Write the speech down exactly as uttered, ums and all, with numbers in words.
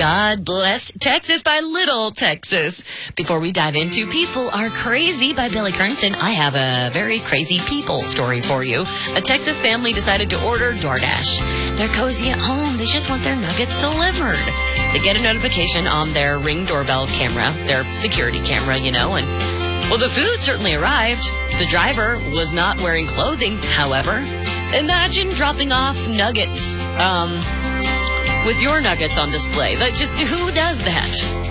God blessed Texas by Little Texas. Before we dive into People Are Crazy by Billy Currington, I have a very crazy people story for you. A Texas family decided to order DoorDash. They're cozy at home. They just want their nuggets delivered. They get a notification on their Ring doorbell camera, their security camera, you know, and, well, the food certainly arrived. The driver was not wearing clothing, however. Imagine dropping off nuggets, um... with your nuggets on display. Like, just who does that?